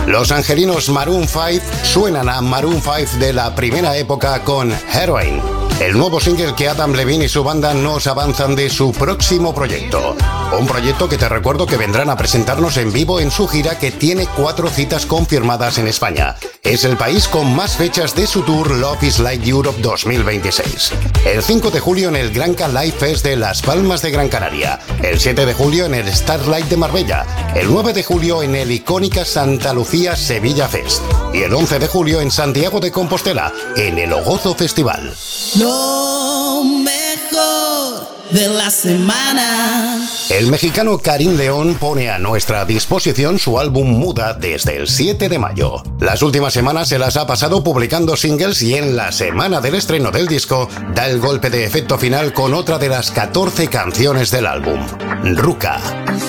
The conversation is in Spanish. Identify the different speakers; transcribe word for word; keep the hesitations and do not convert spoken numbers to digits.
Speaker 1: Los angelinos Maroon cinco suenan a Maroon cinco de la primera época con Heroin, el nuevo single que Adam Levine y su banda nos avanzan de su próximo proyecto. Un proyecto que te recuerdo que vendrán a presentarnos en vivo en su gira, que tiene cuatro citas confirmadas en España. Es el país con más fechas de su tour Love is Like Europe dos mil veintiséis. El cinco de julio en el Granca Live Fest de Las Palmas de Gran Canaria. El siete de julio en el Starlight de Marbella. El nueve de julio en el icónica Santa Lucía Sevilla Fest. Y el once de julio en Santiago de Compostela, en el Ogozo Festival.
Speaker 2: Lo mejor de la semana.
Speaker 1: El mexicano Karim León pone a nuestra disposición su álbum Muda desde el siete de mayo. Las últimas semanas se las ha pasado publicando singles y en la semana del estreno del disco da el golpe de efecto final con otra de las catorce canciones del álbum, Ruca.